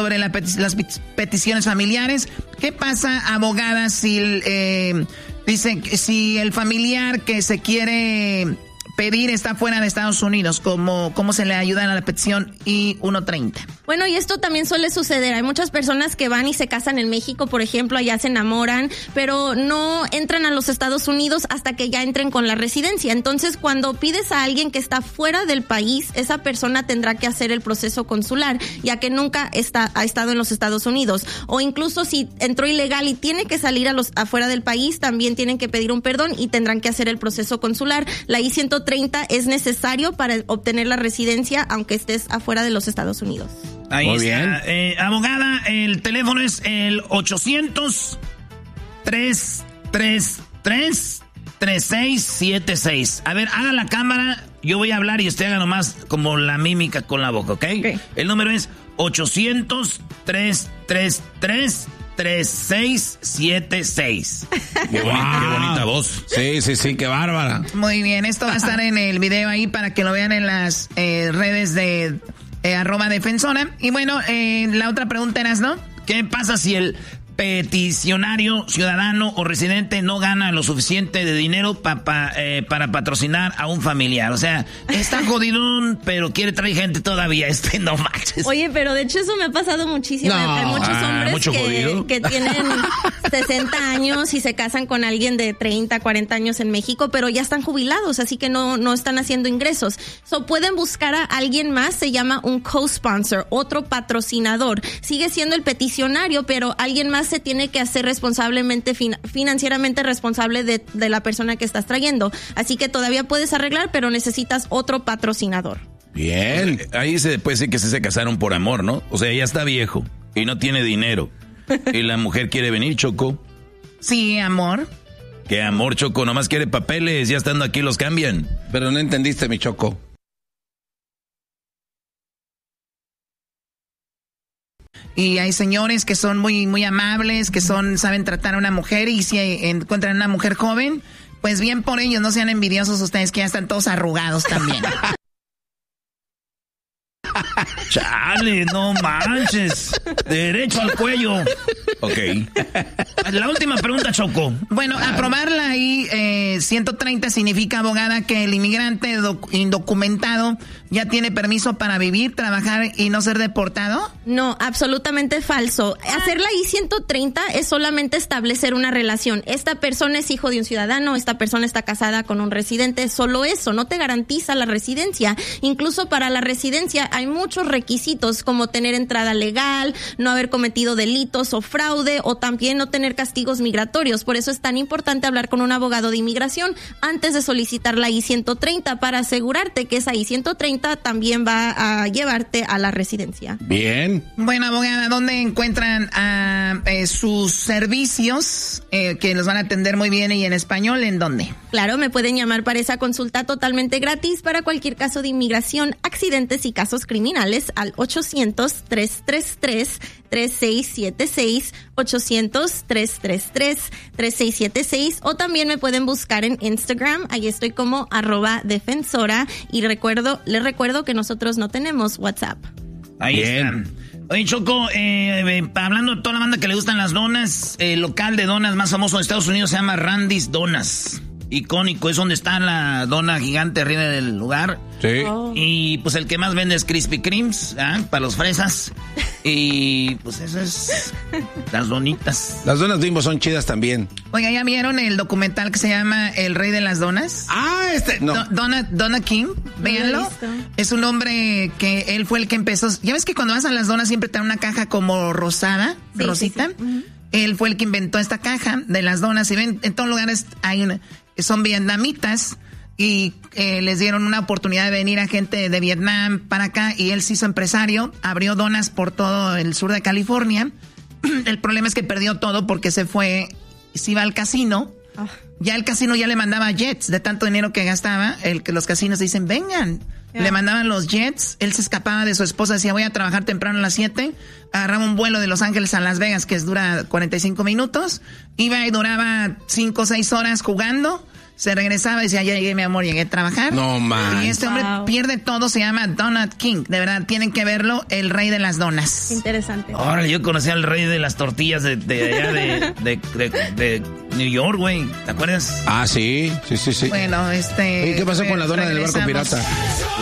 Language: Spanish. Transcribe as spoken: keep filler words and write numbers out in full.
sobre la peti- las peticiones familiares. ¿Qué pasa, abogada, si eh, dice si el familiar que se quiere pedir está fuera de Estados Unidos? ¿Cómo, cómo se le ayuda a la petición I ciento treinta? Bueno, y esto también suele suceder. Hay muchas personas que van y se casan en México, por ejemplo, allá se enamoran, pero no entran a los Estados Unidos hasta que ya entren con la residencia. Entonces, cuando pides a alguien que está fuera del país, esa persona tendrá que hacer el proceso consular, ya que nunca está, ha estado en los Estados Unidos. O incluso si entró ilegal y tiene que salir a los afuera del país, también tienen que pedir un perdón y tendrán que hacer el proceso consular. La I ciento treinta es necesario para obtener la residencia, aunque estés afuera de los Estados Unidos. Ahí Muy está. Bien. Eh, abogada, el teléfono es el ochocientos, tres tres tres, tres seis siete seis. A ver, haga la cámara, yo voy a hablar y usted haga nomás como la mímica con la boca, ¿ok? okay. El número es ochocientos, tres tres tres, tres seis siete seis. Qué, wow. Qué bonita voz. Sí, sí, sí, qué bárbara. Muy bien, esto va a estar en el video ahí para que lo vean en las eh, redes de eh, arroba defensora. Y bueno, eh, la otra pregunta era, ¿no? ¿Qué pasa si el peticionario, ciudadano o residente no gana lo suficiente de dinero pa, pa, eh, para patrocinar a un familiar? O sea, está jodidón, pero quiere traer gente todavía. Este no manches. Oye, pero de hecho eso me ha pasado muchísimo. No. Hay muchos hombres ah, que, que tienen sesenta años y se casan con alguien de treinta, cuarenta años en México, pero ya están jubilados, así que no, no están haciendo ingresos. So, pueden buscar a alguien más, se llama un co-sponsor, otro patrocinador. Sigue siendo el peticionario, pero alguien más se tiene que hacer responsablemente, fin- financieramente responsable de, de la persona que estás trayendo. Así que todavía puedes arreglar, pero necesitas otro patrocinador. Bien. Ahí se puede decir que se, se casaron por amor, ¿no? O sea, ya está viejo y no tiene dinero. Y la mujer quiere venir, Choco. Sí, amor. ¿Qué amor, Choco? Nomás quiere papeles, ya estando aquí los cambian. Pero no entendiste, mi Choco. Y hay señores que son muy muy amables, que son saben tratar a una mujer, y si encuentran una mujer joven, pues bien por ellos, no sean envidiosos ustedes que ya están todos arrugados también. Chale, no manches. Derecho al cuello. Ok. La última pregunta, Choco. Bueno, aprobar la I ciento treinta significa, abogada, que el inmigrante doc- indocumentado ya tiene permiso para vivir, trabajar y no ser deportado. No, absolutamente falso. Hacer la I ciento treinta es solamente establecer una relación. Esta persona es hijo de un ciudadano, esta persona está casada con un residente, solo eso, no te garantiza la residencia. Incluso para la residencia hay muchos requisitos, como tener entrada legal, no haber cometido delitos o fraude, o también no tener castigos migratorios. Por eso es tan importante hablar con un abogado de inmigración antes de solicitar la I ciento treinta, para asegurarte que esa I ciento treinta también va a llevarte a la residencia. Bien. Bueno, abogada, ¿dónde encuentran uh, eh, sus servicios eh, que los van a atender muy bien y en español? ¿En dónde? Claro, me pueden llamar para esa consulta totalmente gratis para cualquier caso de inmigración, accidentes y casos criminales al ochocientos, tres tres tres, tres seis siete seis, ochocientos, tres tres tres, tres seis siete seis, o también me pueden buscar en Instagram, ahí estoy como arroba defensora, y recuerdo, les recuerdo que nosotros no tenemos WhatsApp. Ahí Bien. Están. Oye, Choco, eh, eh, hablando de toda la banda que le gustan las donas, el local de donas más famoso de Estados Unidos se llama Randy's Donas. Icónico, es donde está la dona gigante arriba del lugar. Sí. Oh. Y pues el que más vende es Krispy Kremes, ¿eh? Para los fresas. Y pues eso es las donitas. Las donas Bimbo son chidas también. Oiga, ¿ya vieron el documental que se llama El Rey de las Donas? Ah, este, no. Do- Donna, Donna King, véanlo. No lo he visto. Es un hombre que él fue el que empezó. Ya ves que cuando vas a las donas siempre te dan una caja como rosada, Sí, rosita. sí, sí. Uh-huh. Él fue el que inventó esta caja de las donas. Y ven, en todos lugares hay una, son vietnamitas. Y eh, les dieron una oportunidad de venir a gente de Vietnam para acá. Y él se hizo empresario, abrió donas por todo el sur de California. El problema es que perdió todo porque se fue, se iba al casino. Oh. Ya el casino ya le mandaba jets de tanto dinero que gastaba. El que los casinos dicen, vengan. Yeah. Le mandaban los jets. Él se escapaba de su esposa, decía, voy a trabajar temprano a las siete. Agarraba un vuelo de Los Ángeles a Las Vegas, que es, dura cuarenta y cinco minutos. Iba y duraba cinco o seis horas jugando. Se regresaba y decía, ya llegué, mi amor, llegué a trabajar. No, man. Y este hombre wow. pierde todo, se llama Donut King. De verdad, tienen que verlo, el rey de las donas. Interesante. Ahora, yo conocí al rey de las tortillas de, de allá de, de, de, de New York, güey. ¿Te acuerdas? Ah, sí, sí, sí, sí. Bueno, este... Oye, ¿qué pasó con la dona del barco pirata?